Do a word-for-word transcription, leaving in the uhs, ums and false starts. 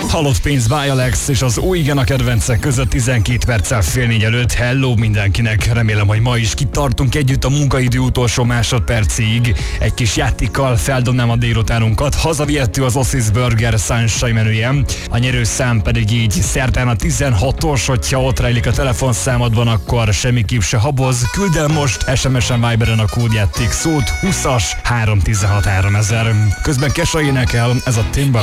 Halott pénz by Alex és az új igen a kedvencek között tizenkét perccel fél négy előtt. Hello mindenkinek, remélem, hogy ma is kitartunk együtt a munkaidő utolsó másodpercig. Egy kis játékkal feldobnám a délutánunkat. Hazavihető az Ossis Burger Sunshine menüje. A nyerőszám pedig így szerdán a tizenhatos, hogyha ott rejlik a telefonszámodban, akkor semmiképp se haboz. Küld el most es em es-en, Viberen a kódjáték szót húszas három tizenhat háromezer. Közben Kesha énekel, ez a Timba.